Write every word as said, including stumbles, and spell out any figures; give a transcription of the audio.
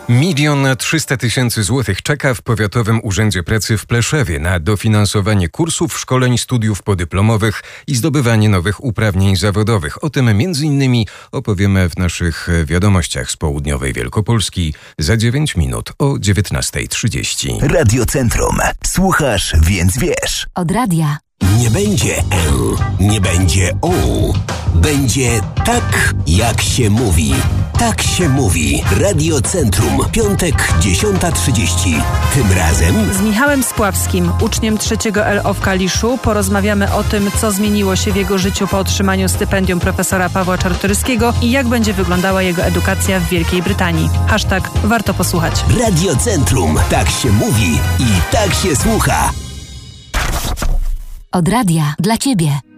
Milion trzysta tysięcy złotych czeka w Powiatowym Urzędzie Pracy w Pleszewie na dofinansowanie kursów, szkoleń, studiów podyplomowych i zdobywanie nowych uprawnień zawodowych. O tym między innymi opowiemy w naszych wiadomościach z południowej Wielkopolski za dziewięć minut o dziewiętnasta trzydzieści. Radio Centrum. Słuchasz, więc wiesz. Od radia. Nie będzie L, nie będzie O. Będzie tak, jak się mówi. Tak się mówi. Radio Centrum. Piątek, dziesiąta trzydzieści. Tym razem z Michałem Spławskim, uczniem trzeciego L O w Kaliszu, porozmawiamy o tym, co zmieniło się w jego życiu po otrzymaniu stypendium profesora Pawła Czartoryskiego i jak będzie wyglądała jego edukacja w Wielkiej Brytanii. Hashtag warto posłuchać. Radio Centrum. Tak się mówi i tak się słucha. Od radia dla Ciebie.